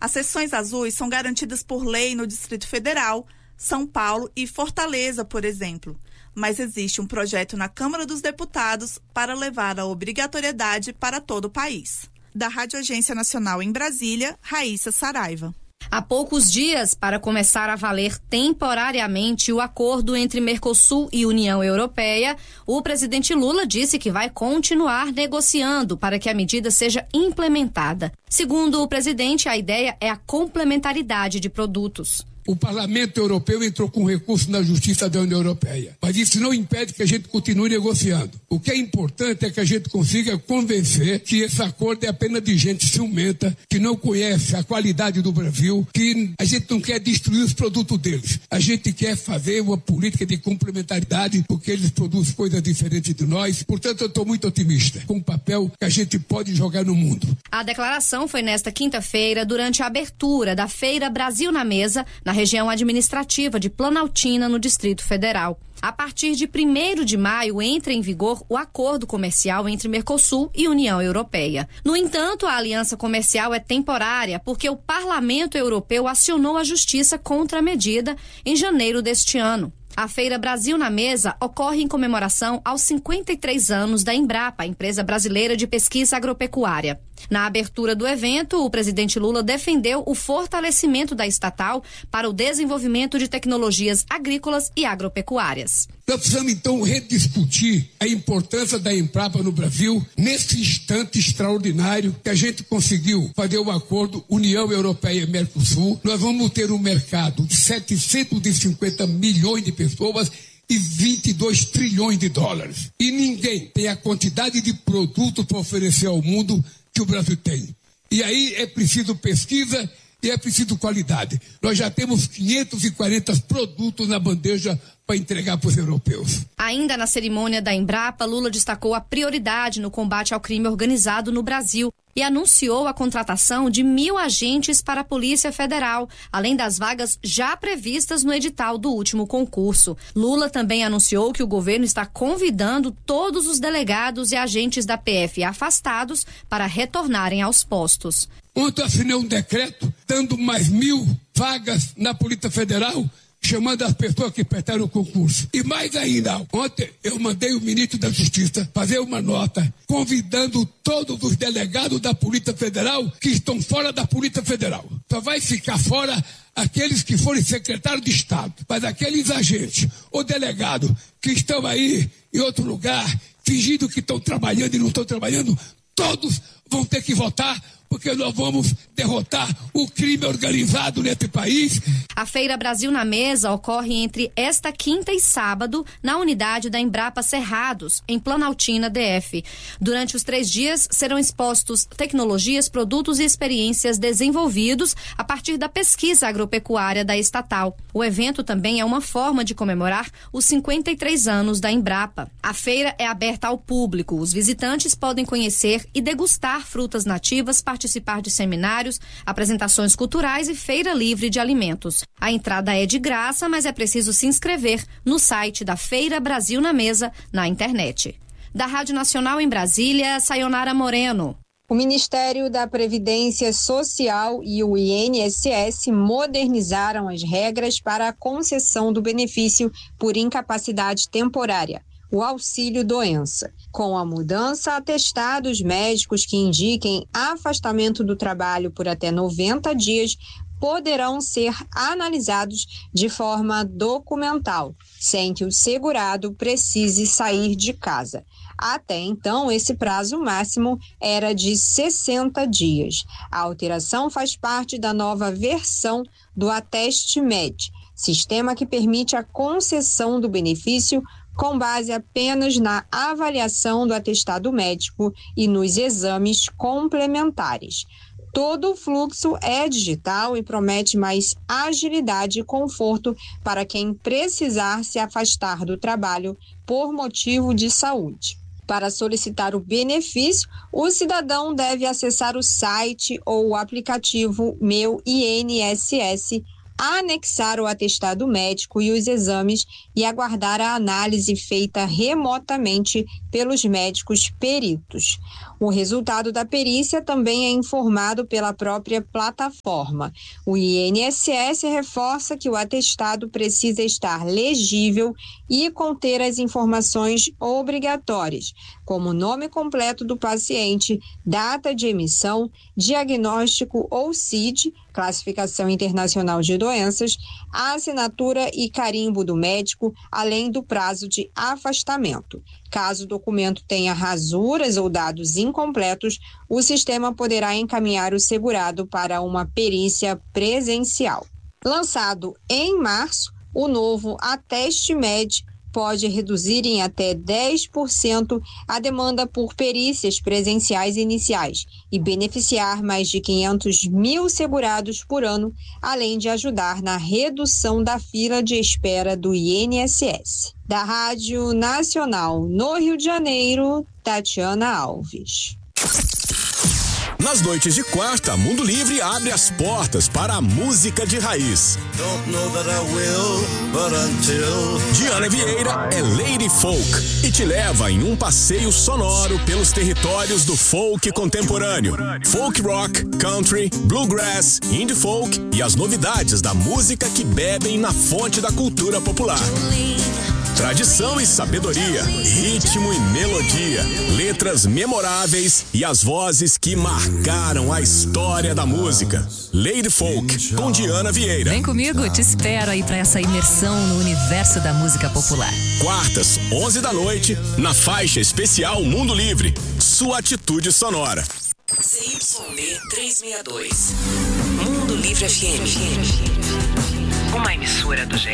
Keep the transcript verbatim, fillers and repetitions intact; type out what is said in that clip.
As seções azuis são garantidas por lei no Distrito Federal, São Paulo e Fortaleza, por exemplo. Mas existe um projeto na Câmara dos Deputados para levar a obrigatoriedade para todo o país. Da Rádio Agência Nacional em Brasília, Raíssa Saraiva. Há poucos dias para começar a valer temporariamente o acordo entre Mercosul e União Europeia, o presidente Lula disse que vai continuar negociando para que a medida seja implementada. Segundo o presidente, a ideia é a complementaridade de produtos. O Parlamento Europeu entrou com recurso na Justiça da União Europeia, mas isso não impede que a gente continue negociando. O que é importante é que a gente consiga convencer que esse acordo é apenas de gente ciumenta, que não conhece a qualidade do Brasil, que a gente não quer destruir os produtos deles. A gente quer fazer uma política de complementaridade, porque eles produzem coisas diferentes de nós. Portanto, eu estou muito otimista com o papel que a gente pode jogar no mundo. A declaração foi nesta quinta-feira, durante a abertura da Feira Brasil na Mesa, na região administrativa de Planaltina, no Distrito Federal. A partir de primeiro de maio entra em vigor o acordo comercial entre Mercosul e União Europeia. No entanto, a aliança comercial é temporária porque o Parlamento Europeu acionou a justiça contra a medida em janeiro deste ano. A Feira Brasil na Mesa ocorre em comemoração aos cinquenta e três anos da Embrapa, a empresa brasileira de pesquisa agropecuária. Na abertura do evento, o presidente Lula defendeu o fortalecimento da estatal para o desenvolvimento de tecnologias agrícolas e agropecuárias. Nós precisamos, então, rediscutir a importância da Embrapa no Brasil nesse instante extraordinário que a gente conseguiu fazer um acordo União Europeia e Mercosul. Nós vamos ter um mercado de setecentos e cinquenta milhões de pessoas e vinte e dois trilhões de dólares. E ninguém tem a quantidade de produtos para oferecer ao mundo que o Brasil tem. E aí é preciso pesquisa e é preciso qualidade. Nós já temos quinhentos e quarenta produtos na bandeja para entregar para os europeus. Ainda na cerimônia da Embrapa, Lula destacou a prioridade no combate ao crime organizado no Brasil e anunciou a contratação de mil agentes para a Polícia Federal, além das vagas já previstas no edital do último concurso. Lula também anunciou que o governo está convidando todos os delegados e agentes da P F afastados para retornarem aos postos. Ontem eu assinei um decreto dando mais mil vagas na Polícia Federal, chamando as pessoas que prestaram o concurso. E mais ainda, ontem eu mandei o ministro da Justiça fazer uma nota convidando todos os delegados da Polícia Federal que estão fora da Polícia Federal. Só vai ficar fora aqueles que forem secretários de Estado. Mas aqueles agentes ou delegados que estão aí em outro lugar, fingindo que estão trabalhando e não estão trabalhando, todos vão ter que votar, porque nós vamos derrotar o crime organizado nesse país. A Feira Brasil na Mesa ocorre entre esta quinta e sábado na unidade da Embrapa Cerrados, em Planaltina, D F. Durante os três dias serão expostos tecnologias, produtos e experiências desenvolvidos a partir da pesquisa agropecuária da estatal. O evento também é uma forma de comemorar os cinquenta e três anos da Embrapa. A feira é aberta ao público. Os visitantes podem conhecer e degustar frutas nativas, participar de seminários, apresentações culturais e feira livre de alimentos. A entrada é de graça, mas é preciso se inscrever no site da Feira Brasil na Mesa, na internet. Da Rádio Nacional em Brasília, Sayonara Moreno. O Ministério da Previdência Social e o I N S S modernizaram as regras para a concessão do benefício por incapacidade temporária, o auxílio-doença. Com a mudança, atestados médicos que indiquem afastamento do trabalho por até noventa dias poderão ser analisados de forma documental, sem que o segurado precise sair de casa. Até então, esse prazo máximo era de sessenta dias. A alteração faz parte da nova versão do Ateste Med, sistema que permite a concessão do benefício com base apenas na avaliação do atestado médico e nos exames complementares. Todo o fluxo é digital e promete mais agilidade e conforto para quem precisar se afastar do trabalho por motivo de saúde. Para solicitar o benefício, o cidadão deve acessar o site ou o aplicativo Meu I N S S anexar o atestado médico e os exames e aguardar a análise feita remotamente pelos médicos peritos. O resultado da perícia também é informado pela própria plataforma. O I N S S reforça que o atestado precisa estar legível e conter as informações obrigatórias, como o nome completo do paciente, data de emissão, diagnóstico ou C I D, Classificação Internacional de Doenças, a assinatura e carimbo do médico, além do prazo de afastamento. Caso o documento tenha rasuras ou dados incompletos, o sistema poderá encaminhar o segurado para uma perícia presencial. Lançado em março, o novo Ateste Med pode reduzir em até dez por cento a demanda por perícias presenciais iniciais e beneficiar mais de quinhentos mil segurados por ano, além de ajudar na redução da fila de espera do I N S S. Da Rádio Nacional no Rio de Janeiro, Tatiana Alves. Nas noites de quarta, Mundo Livre abre as portas para a música de raiz. Diana Vieira é Lady Folk e te leva em um passeio sonoro pelos territórios do folk contemporâneo. Folk rock, country, bluegrass, indie folk e as novidades da música que bebem na fonte da cultura popular. Tradição e sabedoria, ritmo e melodia, letras memoráveis e as vozes que marcaram a história da música. Lady Folk, com Diana Vieira. Vem comigo, te espero aí pra essa imersão no universo da música popular. Quartas, onze da noite, na faixa especial Mundo Livre, sua atitude sonora. Z Y D trezentos e sessenta e dois, Mundo Livre F M. Uma emissora do G